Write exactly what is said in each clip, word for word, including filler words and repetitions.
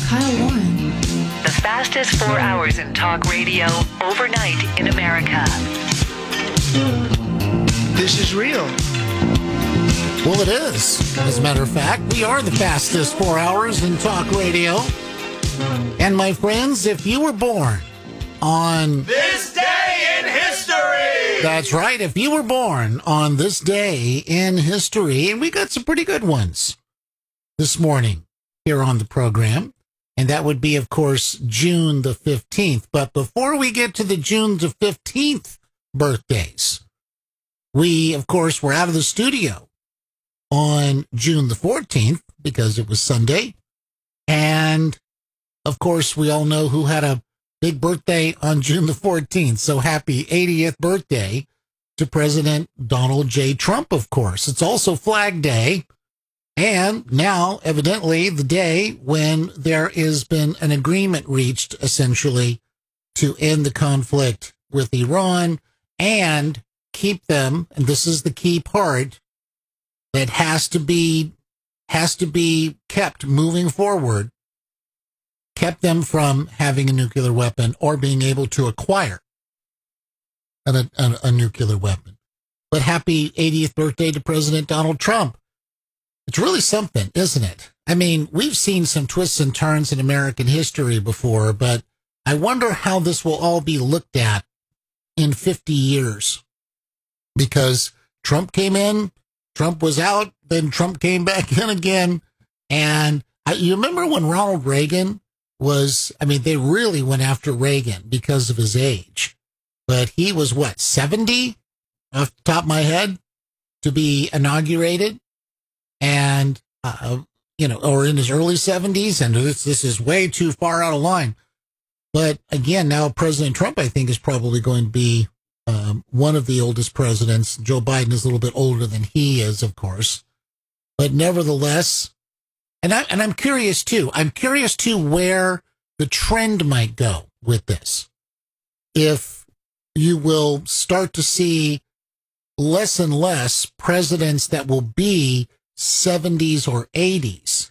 Kyle Warren. The fastest four hours in talk radio overnight in America. This is real. Well, it is. As a matter of fact, we are the fastest four hours in talk radio. And my friends, if you were born on this day in history, that's right. If you were born on this day in history, and we got some pretty good ones this morning here on the program, and that would be, of course, June the fifteenth. But before we get to the June the fifteenth birthdays, we, of course, were out of the studio on June the fourteenth because it was Sunday. And, of course, we all know who had a big birthday on June the fourteenth. So happy eightieth birthday to President Donald J. Trump, of course. It's also Flag Day. And now, evidently, the day when there has been an agreement reached, essentially, to end the conflict with Iran and keep them, and this is the key part, that has to be, has to be kept moving forward, kept them from having a nuclear weapon or being able to acquire a, a, a nuclear weapon. But happy eightieth birthday to President Donald Trump. It's really something, isn't it? I mean, we've seen some twists and turns in American history before, but I wonder how this will all be looked at in fifty years. Because Trump came in, Trump was out, then Trump came back in again. And I, you remember when Ronald Reagan was, I mean, they really went after Reagan because of his age. But he was, what, seventy off the top of my head to be inaugurated? And, uh, you know, or in his early seventies, and this, this is way too far out of line. But again, now President Trump, I think, is probably going to be um, one of the oldest presidents. Joe Biden is a little bit older than he is, of course. But nevertheless, and, I, and I'm curious, too. I'm curious, too, where the trend might go with this. If you will start to see less and less presidents that will be seventies or eighties,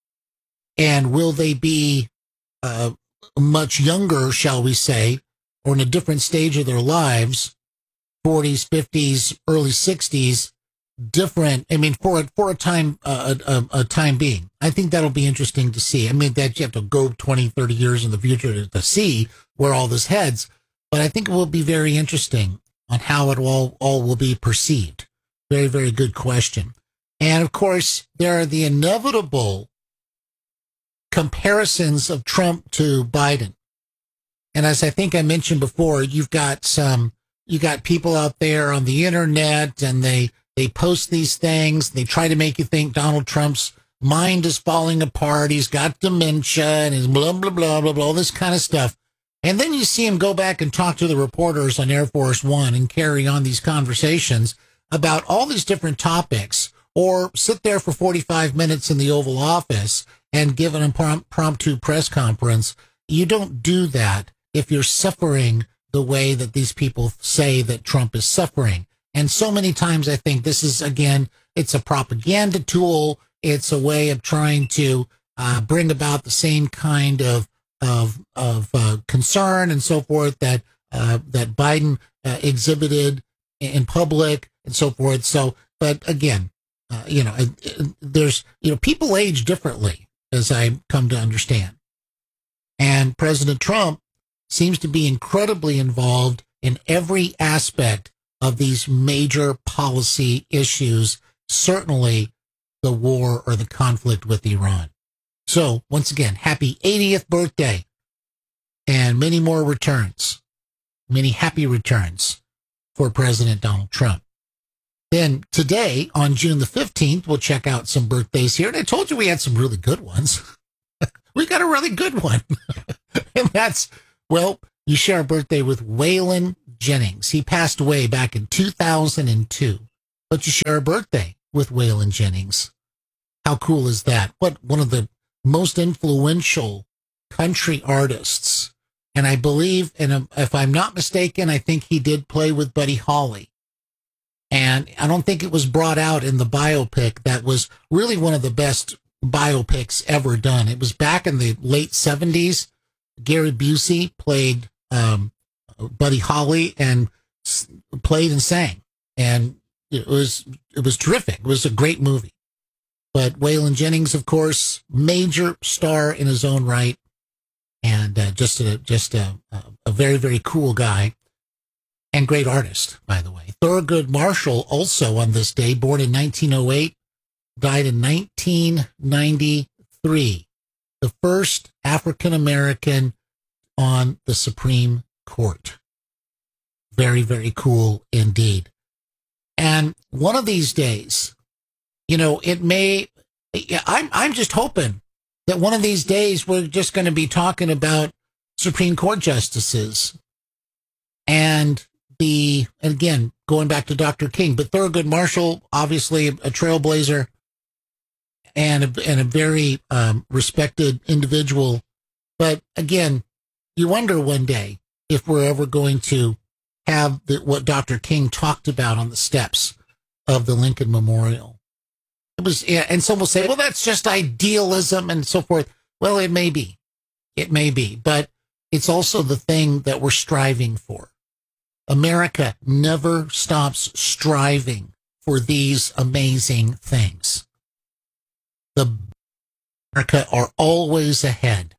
and will they be uh, much younger, shall we say, or in a different stage of their lives, forties, fifties, early sixties, different, I mean, for, for a time, uh, a, a time being. I think that'll be interesting to see. I mean, that you have to go twenty, thirty years in the future to, to see where all this heads, but I think it will be very interesting on how it all, all will be perceived. Very, very good question. And, of course, there are the inevitable comparisons of Trump to Biden. And as I think I mentioned before, you've got some, you got people out there on the internet, and they, they post these things. They try to make you think Donald Trump's mind is falling apart. He's got dementia and his blah, blah, blah, blah, blah, all this kind of stuff. And then you see him go back and talk to the reporters on Air Force One and carry on these conversations about all these different topics, or sit there for forty-five minutes in the Oval Office and give an impromptu press conference. You don't do that if you're suffering the way that these people say that Trump is suffering. And so many times I think this is, again, it's a propaganda tool. It's a way of trying to uh, bring about the same kind of of, of uh, concern and so forth that uh, that Biden uh, exhibited in public and so forth. So, but again, Uh, you know, there's, you know, people age differently, as I come to understand. And President Trump seems to be incredibly involved in every aspect of these major policy issues, certainly the war or the conflict with Iran. So, once again, happy eightieth birthday and many more returns, many happy returns for President Donald Trump. Then today, on June the fifteenth, we'll check out some birthdays here. And I told you we had some really good ones. We got a really good one. And that's, well, you share a birthday with Waylon Jennings. He passed away back in two thousand two. But you share a birthday with Waylon Jennings. How cool is that? What, one of the most influential country artists. And I believe, and if I'm not mistaken, I think he did play with Buddy Holly. And I don't think it was brought out in the biopic. That was really one of the best biopics ever done. It was back in the late seventies. Gary Busey played um, Buddy Holly and s- played and sang. And it was it was terrific. It was a great movie. But Waylon Jennings, of course, major star in his own right, and uh, just a just a, a very, very cool guy, and great artist, by the way. Thurgood Marshall, also on this day, born in nineteen oh eight, died in nineteen ninety-three, the first African-American on the Supreme Court. Very, very cool indeed. And one of these days, you know, it may, I'm, I'm just hoping that one of these days we're just going to be talking about Supreme Court justices and the, and again, going back to Doctor King, but Thurgood Marshall, obviously a, a trailblazer and a, and a very um, respected individual. But again, you wonder one day if we're ever going to have the, what Doctor King talked about on the steps of the Lincoln Memorial. It was, yeah, and some will say, well, that's just idealism and so forth. Well, it may be. It may be, but it's also the thing that we're striving for. America never stops striving for these amazing things. The America are always ahead.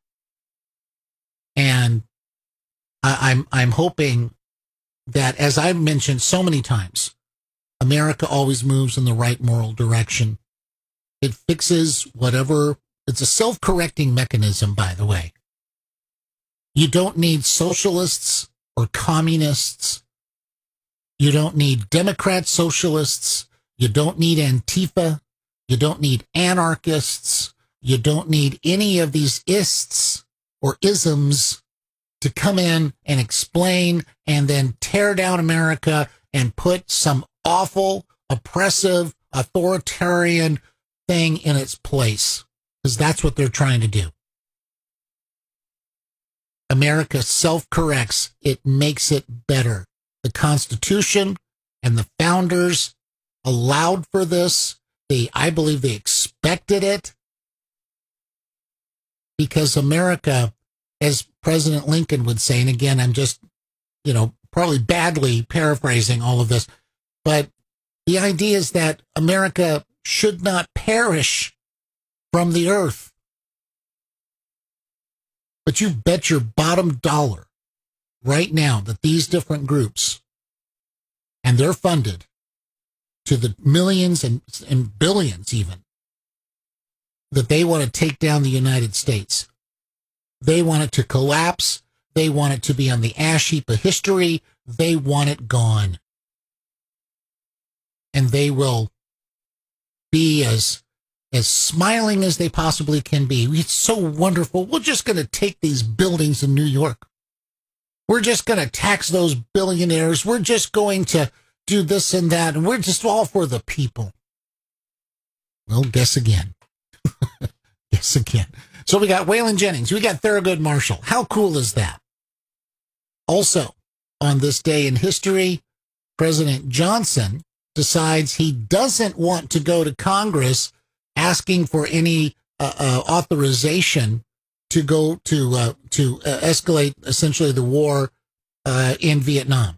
And I, I'm, I'm hoping that, as I've mentioned so many times, America always moves in the right moral direction. It fixes whatever, it's a self-correcting mechanism, by the way. You don't need socialists or communists. You don't need Democrat socialists. You don't need Antifa. You don't need anarchists. You don't need any of these ists or isms to come in and explain and then tear down America and put some awful, oppressive, authoritarian thing in its place. Because that's what they're trying to do. America self-corrects. It makes it better. The Constitution and the founders allowed for this. They, I believe they expected it. Because America, as President Lincoln would say, and again, I'm just, you know, probably badly paraphrasing all of this, but the idea is that America should not perish from the earth. But you bet your bottom dollar right now that these different groups, and they're funded to the millions and, and billions even, that they want to take down the United States. They want it to collapse. They want it to be on the ash heap of history. They want it gone. And they will be as as smiling as they possibly can be. It's so wonderful. We're just going to take these buildings in New York. We're just going to tax those billionaires. We're just going to do this and that. And we're just all for the people. Well, guess again. Guess again. So we got Waylon Jennings. We got Thurgood Marshall. How cool is that? Also, on this day in history, President Johnson decides he doesn't want to go to Congress asking for any uh, uh, authorization to go to uh, to uh, escalate essentially the war uh, in Vietnam.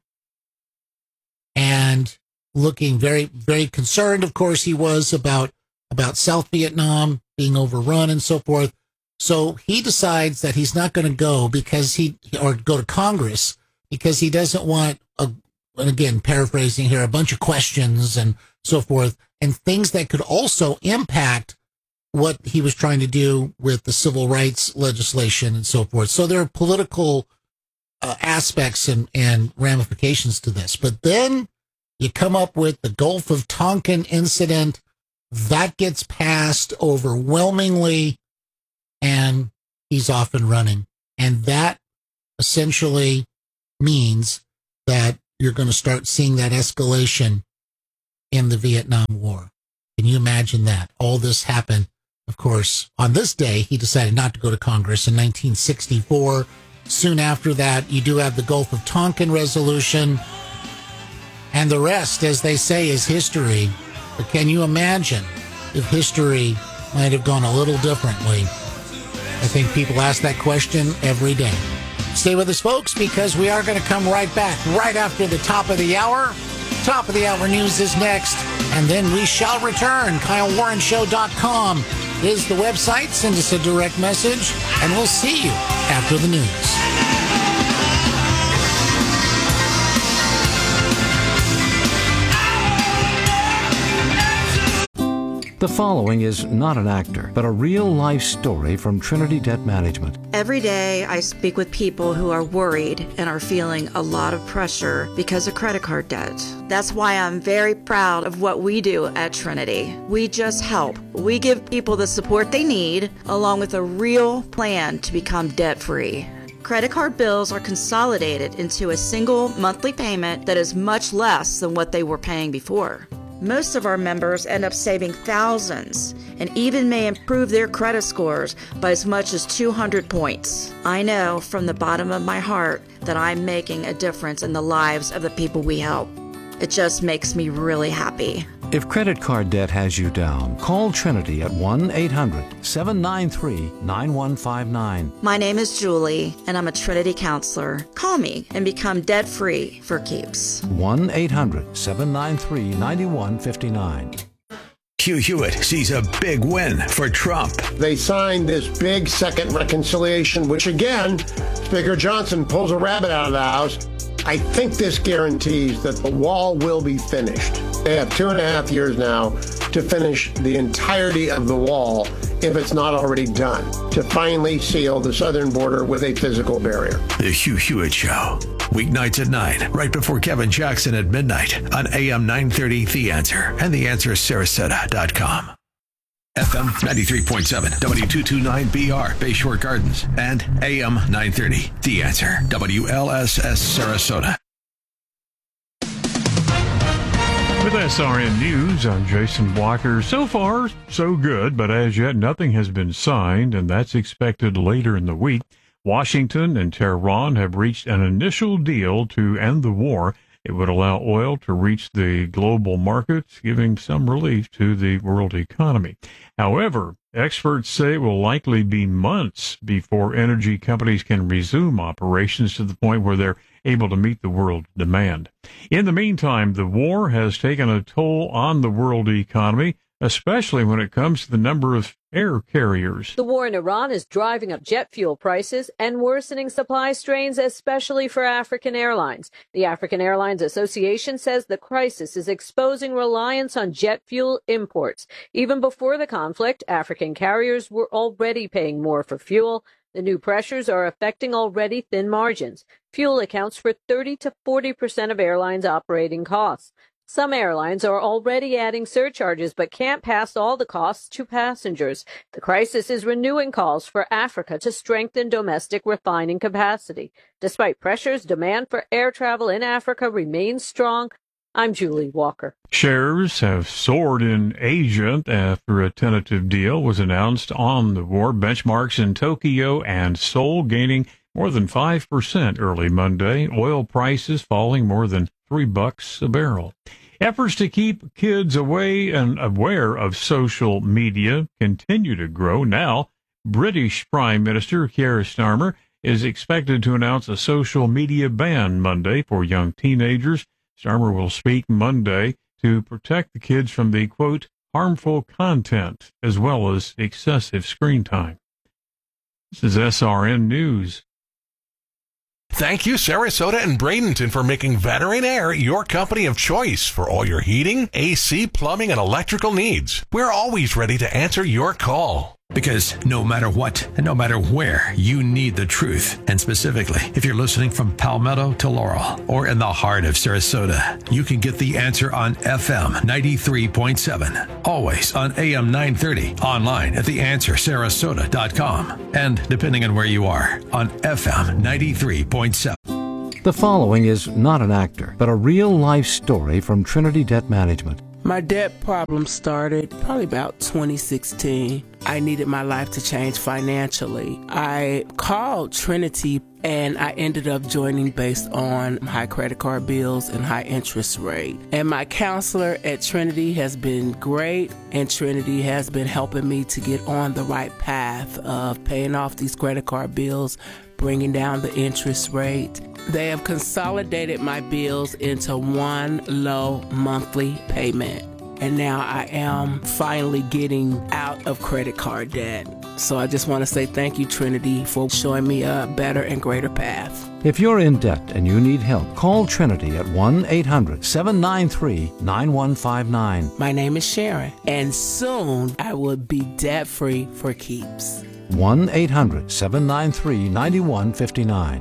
And looking very, very concerned, of course, he was about about South Vietnam being overrun and so forth. So he decides that he's not going to go because he, or go to Congress because he doesn't want a, and again, paraphrasing here, a bunch of questions and so forth, and things that could also impact what he was trying to do with the civil rights legislation and so forth. So there are political uh, aspects and, and ramifications to this. But then you come up with the Gulf of Tonkin incident. That gets passed overwhelmingly, and he's off and running. And that essentially means that you're going to start seeing that escalation in the Vietnam War. Can you imagine that? All this happened, of course, on this day. He decided not to go to Congress in nineteen sixty-four. Soon after that, you do have the Gulf of Tonkin resolution. And the rest, as they say, is history. But can you imagine if history might have gone a little differently? I think people ask that question every day. Stay with us, folks, because we are going to come right back right after the top of the hour. Top of the hour news is next, and then we shall return. Kyle Warren Show dot com is the website. Send us a direct message, and we'll see you after the news. The following is not an actor, but a real-life story from Trinity Debt Management. Every day I speak with people who are worried and are feeling a lot of pressure because of credit card debt. That's why I'm very proud of what we do at Trinity. We just help. We give people the support they need, along with a real plan to become debt-free. Credit card bills are consolidated into a single monthly payment that is much less than what they were paying before. Most of our members end up saving thousands and even may improve their credit scores by as much as two hundred points. I know from the bottom of my heart that I'm making a difference in the lives of the people we help. It just makes me really happy. If credit card debt has you down, call Trinity at one eight hundred seven nine three nine one five nine. My name is Julie, and I'm a Trinity counselor. Call me and become debt-free for keeps. one eight hundred seven nine three nine one five nine. Hugh Hewitt sees a big win for Trump. They signed this big second reconciliation, which again, Speaker Johnson pulls a rabbit out of the house. I think this guarantees that the wall will be finished. They have two and a half years now to finish the entirety of the wall, if it's not already done, to finally seal the southern border with a physical barrier. The Hugh Hewitt Show. Weeknights at nine, right before Kevin Jackson at midnight on A M nine thirty The Answer and the answer sarasota dot com. F M ninety-three point seven, W two twenty-nine B R, Bayshore Gardens, and A M nine thirty, The Answer, W L S S Sarasota. With S R N News, I'm Jason Blocker. So far, so good, but as yet nothing has been signed, and that's expected later in the week. Washington and Tehran have reached an initial deal to end the war. It would allow oil to reach the global markets, giving some relief to the world economy. However, experts say it will likely be months before energy companies can resume operations to the point where they're able to meet the world demand. In the meantime, the war has taken a toll on the world economy, especially when it comes to the number of air carriers. The war in Iran is driving up jet fuel prices and worsening supply strains, especially for African airlines. The African Airlines Association says the crisis is exposing reliance on jet fuel imports. Even before the conflict, African carriers were already paying more for fuel. The new pressures are affecting already thin margins. Fuel accounts for thirty to forty percent of airlines' operating costs. Some airlines are already adding surcharges but can't pass all the costs to passengers. The crisis is renewing calls for Africa to strengthen domestic refining capacity. Despite pressures, demand for air travel in Africa remains strong. I'm Julie Walker. Shares have soared in Asia after a tentative deal was announced on the war. Benchmarks in Tokyo and Seoul gaining more than five percent early Monday. Oil prices falling more than three bucks a barrel. Efforts to keep kids away and aware of social media continue to grow. Now, British Prime Minister Keir Starmer is expected to announce a social media ban Monday for young teenagers. Starmer will speak Monday to protect the kids from the, quote, harmful content as well as excessive screen time. This is S R N News. Thank you, Sarasota and Bradenton, for making Veteran Air your company of choice for all your heating, A C, plumbing, and electrical needs. We're always ready to answer your call. Because no matter what, and no matter where, you need the truth. And specifically, if you're listening from Palmetto to Laurel, or in the heart of Sarasota, you can get the answer on F M ninety-three point seven. Always on A M nine thirty. Online at the answer sarasota dot com. And depending on where you are, on F M ninety-three point seven. The following is not an actor, but a real-life story from Trinity Debt Management. My debt problem started probably about twenty sixteen. I needed my life to change financially. I called Trinity and I ended up joining based on high credit card bills and high interest rate. And my counselor at Trinity has been great, and Trinity has been helping me to get on the right path of paying off these credit card bills, bringing down the interest rate. They have consolidated my bills into one low monthly payment. And now I am finally getting out of credit card debt. So I just want to say thank you, Trinity, for showing me a better and greater path. If you're in debt and you need help, call Trinity at one eight hundred seven nine three nine one five nine. My name is Sharon, and soon I will be debt-free for keeps. one eight hundred seven nine three nine one five nine.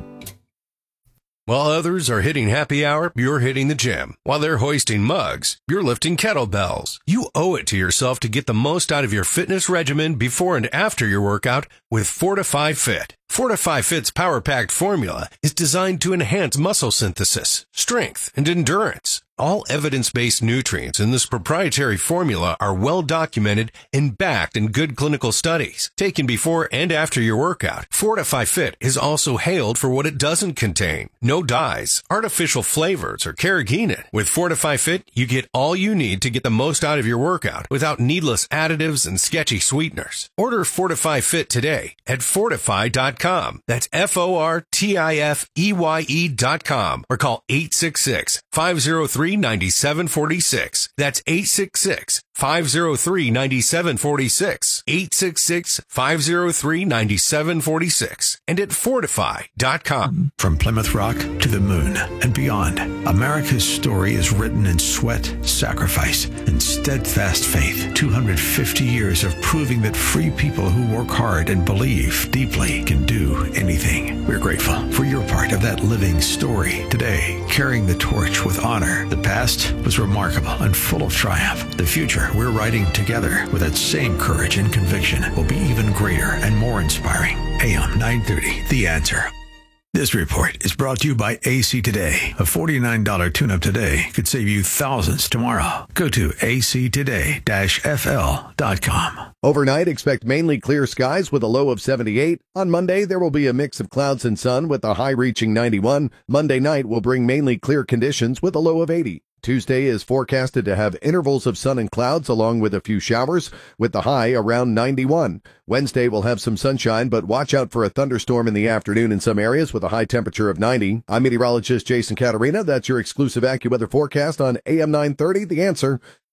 While others are hitting happy hour, you're hitting the gym. While they're hoisting mugs, you're lifting kettlebells. You owe it to yourself to get the most out of your fitness regimen before and after your workout with Fortify Fit. Fortify Fit's power-packed formula is designed to enhance muscle synthesis, strength, and endurance. All evidence-based nutrients in this proprietary formula are well documented and backed in good clinical studies. Taken before and after your workout, Fortify Fit is also hailed for what it doesn't contain. No dyes, artificial flavors, or carrageenan. With Fortify Fit, you get all you need to get the most out of your workout without needless additives and sketchy sweeteners. Order Fortify Fit today at fortify dot com. That's F O R T I F E Y E dot com or call eight six six, five zero three, nine seven four six. That's eight six six, five zero three, nine seven four six. eight six six, five zero three, nine seven four six. And at fortify dot com. From Plymouth Rock to the moon and beyond, America's story is written in sweat, sacrifice, and steadfast faith. two hundred fifty years of proving that free people who work hard and believe deeply can do anything. We're grateful for your part of that living story today, carrying the torch with honor. The past was remarkable and full of triumph. The future we're writing together with that same courage and conviction will be even greater and more inspiring. A M nine thirty, The Answer. This report is brought to you by A C Today. A forty-nine dollars tune-up today could save you thousands tomorrow. Go to A C today dash F L dot com. Overnight, expect mainly clear skies with a low of seventy-eight. On Monday, there will be a mix of clouds and sun with a high reaching ninety-one. Monday night will bring mainly clear conditions with a low of eighty. Tuesday is forecasted to have intervals of sun and clouds along with a few showers with the high around ninety-one. Wednesday will have some sunshine, but watch out for a thunderstorm in the afternoon in some areas with a high temperature of ninety. I'm meteorologist Jason Caterina. That's your exclusive AccuWeather forecast on A M nine thirty, The Answer.